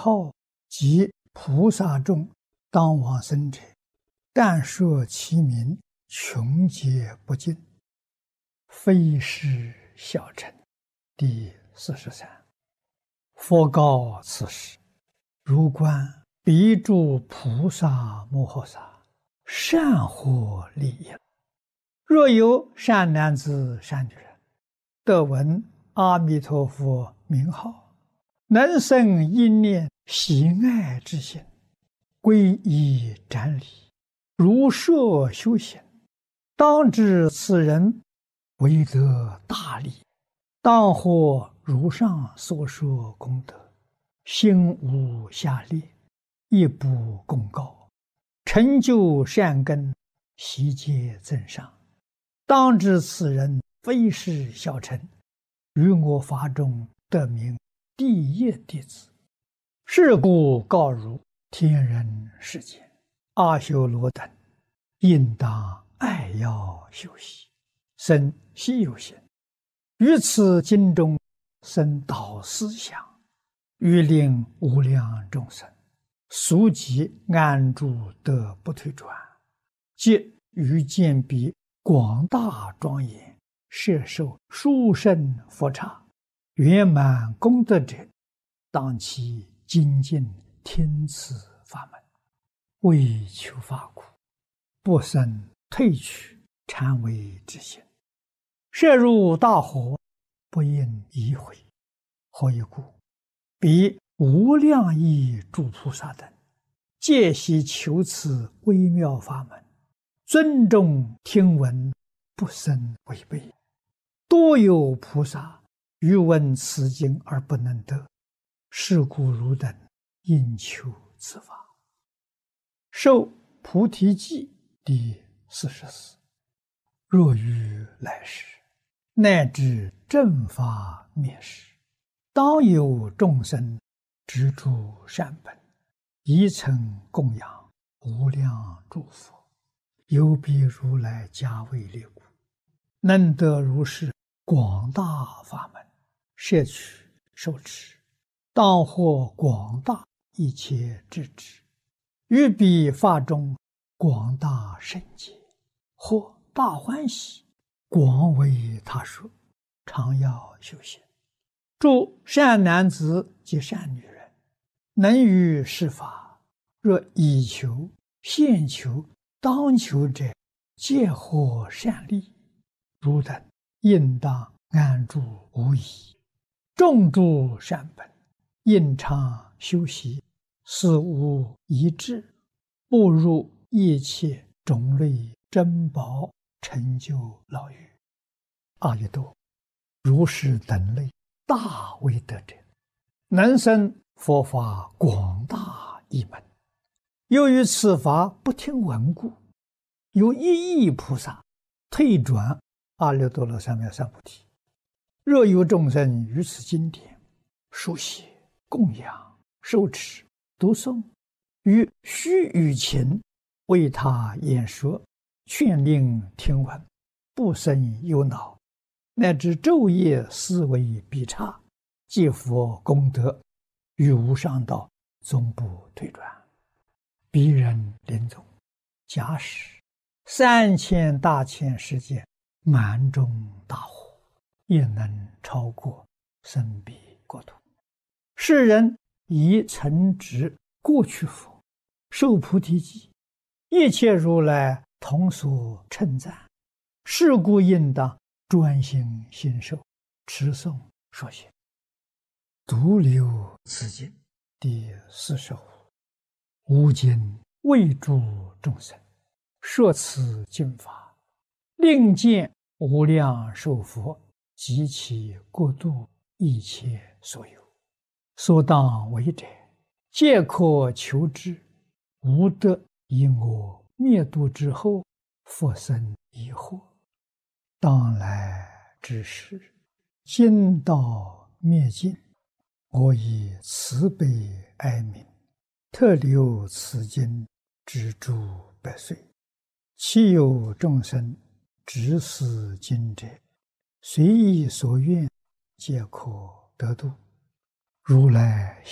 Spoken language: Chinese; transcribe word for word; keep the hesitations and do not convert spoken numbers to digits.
号及菩萨众当往生者，但说其名，穷劫不尽，非是小乘。第四十三。佛告此时：如观彼诸菩萨摩诃萨，善获利益。若有善男子善女人，得闻阿弥陀佛名号，能生一念喜爱之心，皈依瞻礼，如设修行，当知此人为得大利，当获如上所说功德，心无下劣，亦不共高，成就善根，悉皆增上。当知此人非是小乘，于我法中得名第一弟子。是故告汝天人世间阿修罗等，应当爱要修习，生希有行，于此经中生导思想，欲令无量众生速即安住得不退转，即于见彼广大庄严，摄受殊胜佛刹，圆满功德者，当其精进听此法门，为求法苦，不生退去禅为之心，摄入大火，不应疑悔。何以故？彼无量亿诸菩萨等，皆悉求此微妙法门，尊重听闻，不生违背。多有菩萨欲闻此经而不能得，是故汝等应求此法。受菩提记第四十四。若于来世，乃至正法灭世，当有众生执诸善本，宜曾供养无量诸佛，有彼如来加为列故，能得如是广大法门，摄取受持，当获广大一切智智，于彼法中广大圣解，或大欢喜，广为他说，常要修行。诸善男子及善女人，能于是法，若以求、现求、当求者，皆获善利。汝等应当安住无疑，种诸善本，应常修习，思无一致，步入一切种类珍宝，成就老于阿逸多如是等类大威德者，能生佛法广大一门。由于此法不听闻故，有一亿菩萨退转阿耨多罗三藐三菩提。若有众生于此经典书写、供养、受持、读诵，于须臾前为他演说，劝令听闻，不生忧恼，乃至昼夜思维必差，积佛功德，于无上道终不退转。彼人临终，假使三千大千世界满中大火，也能超过生彼国土。世人以曾执过去佛，受菩提记，一切如来同所称赞。是故应当专心信受，持诵说行。独留此经第四十五。吾今为诸众生说此经法，令见无量寿佛及其国度一切所有，所当为者，皆可求之，无得以我灭度之后，复生疑惑。当来之时，经道灭尽，我以慈悲哀悯，特留此经之诸百岁。其有众生执此经者，随意所愿，皆可得度。如来